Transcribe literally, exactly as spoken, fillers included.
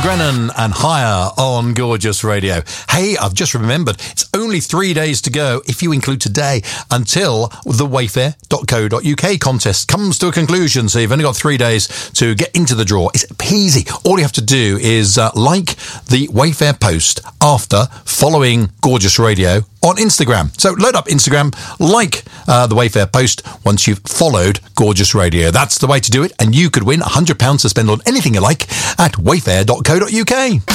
Grennan and Higher on Gorgeous Radio. Hey, I've just remembered, it's only three days to go, if you include today, until the wayfair dot co dot uk contest comes to a conclusion. So you've only got three days to get into the draw. It's peasy. All you have to do is uh, like the Wayfair post after following Gorgeous Radio on Instagram. So load up Instagram, like uh, the Wayfair post once you've followed Gorgeous Radio. That's the way to do it, and you could win one hundred pounds to spend on anything you like at wayfair dot co dot uk.